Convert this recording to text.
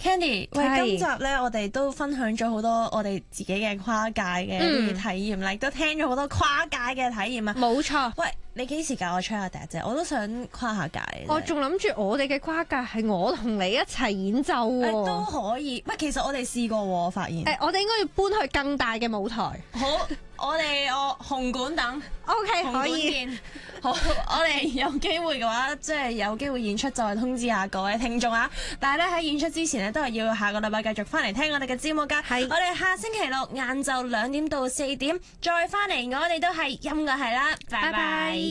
Candy，喂， 係今集咧我哋都分享咗好多我哋自己嘅跨界嘅一啲體驗啦，亦都聽咗好多跨界嘅體驗啊。 冇錯。 喂，你幾時教我吹下笛啫？我都想跨下界。 我仲諗住我哋嘅跨界係我同你一齊演奏喎。 都可以。喂，其實我哋試過喎，我發現。 我哋應該要搬去更大嘅舞台。 好，我紅館等。 OK， 紅館可以。 見。好，我哋有機會嘅話，即係有機會演出就係通知下各位聽眾啊！但係咧喺演出之前咧，都係要下個禮拜繼續翻嚟聽我哋嘅節目㗎。 係我哋下星期六晏晝2點到4點再翻嚟，我哋都係音樂係啦，拜拜。